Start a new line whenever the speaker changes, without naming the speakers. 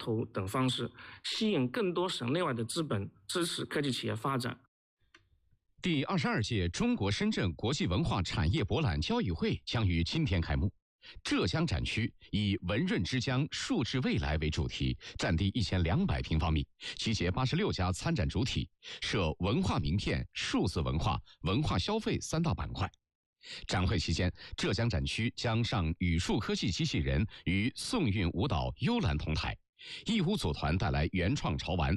投等方式，吸引更多省内外的资本支持科技企业发展。
第22届中国深圳国际文化产业博览交易会将于今天开幕。浙江展区以"文润之江，数字未来"为主题，占地1200平方米，集结86家参展主体，设文化名片、数字文化、文化消费3大板块。展会期间，浙江展区将上语数科技机器人与宋韵舞蹈幽兰同台，义乌组团带来原创潮玩